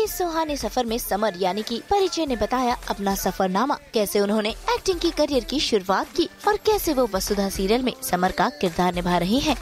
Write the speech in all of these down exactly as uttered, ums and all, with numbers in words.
इस सुहाने सफर में समर यानी कि परिचय ने बताया अपना सफरनामा, कैसे उन्होंने एक्टिंग की करियर की शुरुआत की और कैसे वो वसुधा सीरियल में समर का किरदार निभा रही हैं।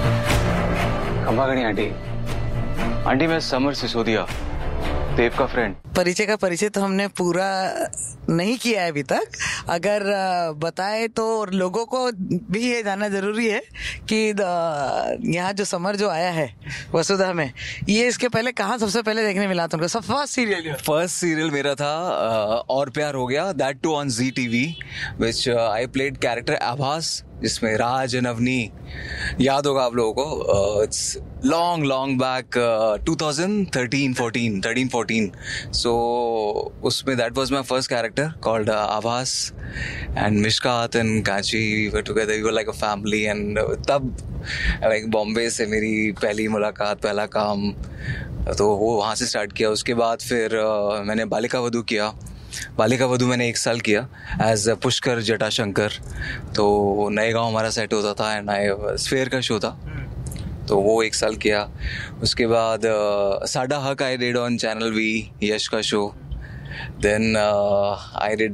आंटी आंटी मैं समर सिसोदिया, देव का फ्रेंड। परिचय का परिचय तो हमने पूरा नहीं किया है अभी तक। अगर बताए तो लोगों को भी ये जानना जरूरी है कि यहाँ जो समर जो आया है वसुधा में, ये इसके पहले कहाँ सबसे पहले देखने मिला तुमको? सब फर्स्ट सीरियल फर्स्ट सीरियल मेरा था और प्यार हो गया, that to on ji TV, which I played character आभास, जिसमें राज एंड अवनी, याद होगा आप लोगों को। It's long long back, twenty thirteen fourteen thirteen fourteen, सो उसमें that was my first character called आभास, and Mishkat and Kanchi we were together, we were like a family. And तब लाइक बॉम्बे से मेरी पहली मुलाकात, पहला काम, तो वो वहाँ से स्टार्ट किया। उसके बाद फिर uh, मैंने बालिका वधू किया। बालिका वधू मैंने एक साल किया एज पुष्कर जटाशंकर, तो नए गांव हमारा सेट होता था एंड आई स्फेयर का शो था, तो वो एक साल किया। उसके बाद साडा हक I did on channel we, यश का show. Then I did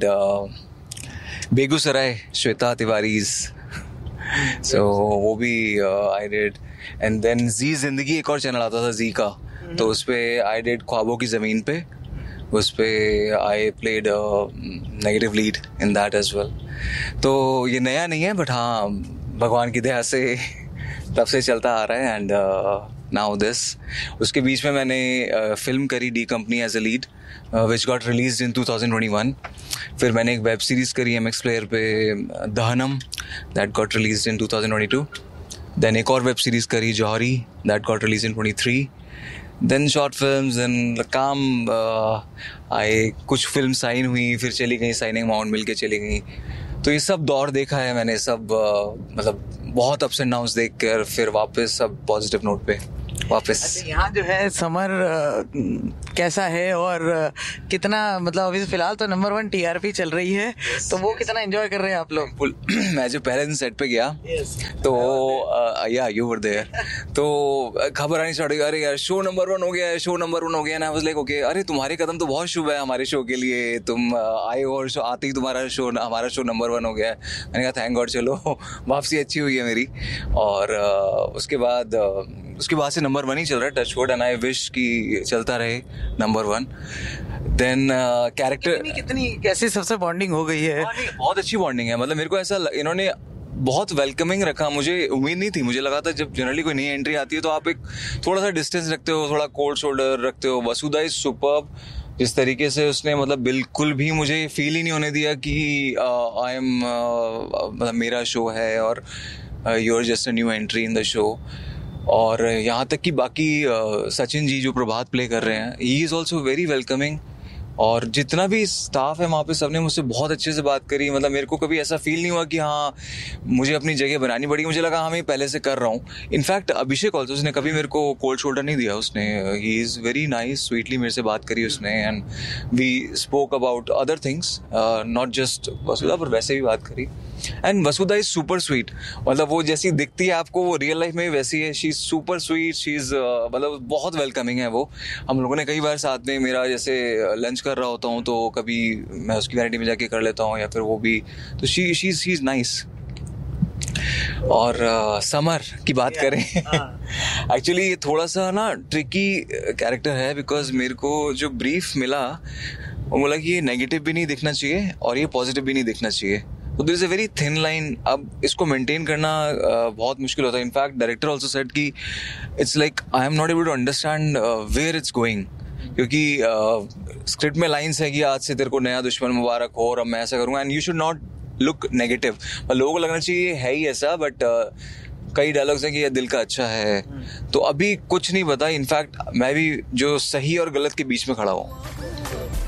Begusarai, Shweta तिवारीज, सो वो भी आई डिड। एंड देन जी जिंदगी एक और चैनल आता था जी का, तो उस पर आई डिड ख्वाबों की ज़मीन पे, उस पे I played negative lead in that as well. तो ये नया नहीं है, बट हाँ भगवान की दया से तब से चलता आ रहा है। And now this. उसके बीच में मैंने फिल्म uh, करी D company as a lead, which got released in twenty twenty-one। फिर मैंने एक वेब सीरीज़ करी एम एक्स प्लेयर पे, दहनम, that got released in twenty twenty-two। Then एक और वेब सीरीज़ करी जौहरी, that got release in twenty-three। Then short films and काम आए, कुछ फिल्म साइन हुई, फिर चली गई, साइनिंग अमाउंट मिल के चली गई। तो ये सब दौर देखा है मैंने, सब uh, मतलब बहुत अप्स एंड डाउन्स देख कर फिर वापस सब पॉजिटिव नोट पे वापस। अच्छा, यहाँ जो है समर कैसा है और कितना, मतलब अभी फिलहाल तो नंबर वन टीआरपी चल रही है, तो वो कितना एंजॉय कर रहे हैं आप लोग? मैं जो पहले दिन सेट पे गया तो या यू वर देयर, तो खबर आनी स्टार्ट हुई, अरे यार शो नंबर वन हो गया है, शो नंबर वन हो गया ना। आई वाज लाइक ओके, अरे तुम्हारे कदम तो बहुत शुभ है हमारे शो के लिए, तुम आए हो और शो आते ही तुम्हारा शो, हमारा शो नंबर वन हो गया है। मैंने कहा थैंक गॉड, चलो वापसी अच्छी हुई है मेरी। और उसके बाद उसके बाद से नंबर वन ही चल रहा है, touch wood, and I wish कि चलता रहे नंबर वन। देन कैरेक्टर कितनी, कितनी कैसी सबसे बॉन्डिंग हो गई है? बहुत अच्छी बॉन्डिंग है, मतलब मेरे को ऐसा इन्होंने बहुत वेलकमिंग रखा, मुझे उम्मीद नहीं थी। मुझे लगा था जब जनरली कोई नई एंट्री आती है तो आप एक थोड़ा सा डिस्टेंस रखते हो, थोड़ा कोल्ड शोल्डर रखते हो। वसुधा इज सुपर्ब, जिस तरीके से उसने मतलब बिल्कुल भी मुझे फील ही नहीं होने दिया कि आई एम मतलब मेरा शो है और you are just a new entry in the show. और यहाँ तक कि बाकी सचिन जी जो प्रभात प्ले कर रहे हैं, he is also very welcoming. और जितना भी स्टाफ है वहाँ पे सबने मुझसे बहुत अच्छे से बात करी, मतलब मेरे को कभी ऐसा फील नहीं हुआ कि हाँ मुझे अपनी जगह बनानी पड़ी। मुझे लगा हाँ मैं पहले से कर रहा हूँ। इनफैक्ट अभिषेक ऑल्सो, उसने कभी मेरे को कोल्ड शोल्डर नहीं दिया, उसने he is very nice, sweetly मेरे से बात करी उसने, and we spoke about other things, not just वसुधा, पर वैसे भी बात करी। And Vasudha is super sweet, मतलब वो जैसी दिखती है आपको वो रियल लाइफ में वैसी है। She is super sweet, she is मतलब बहुत वेलकमिंग है वो। हम लोगों ने कई बार साथ में, मेरा जैसे लंच कर रहा होता हूँ तो कभी मैं उसकी वैनिटी में जाके कर लेता हूँ या फिर वो भी, तो she she she is nice. और समर uh, की बात करें, एक्चुअली ये थोड़ा सा ना ट्रिकी कैरेक्टर है, बिकॉज मेरे को जो ब्रीफ मिला वो बोला कि ये नेगेटिव भी नहीं दिखना चाहिए और ये पॉजिटिव भी नहीं दिखना चाहिए, तो there is a very thin line. अब इसको मेंटेन करना uh, बहुत मुश्किल होता है। इनफैक्ट डायरेक्टर ऑल्सो सेड कि it's like I am not able to understand where it's going, क्योंकि स्क्रिप्ट uh, में लाइन्स है कि आज से तेरे को नया दुश्मन मुबारक हो और अब मैं ऐसा करूँगा, and you should not look negative. लोगों को लगना चाहिए है ही ऐसा, बट uh, कई डायलॉग्स हैं कि ये दिल का अच्छा है, तो अभी कुछ नहीं पता। इनफैक्ट मैं भी जो सही और गलत के बीच में खड़ा हूँ।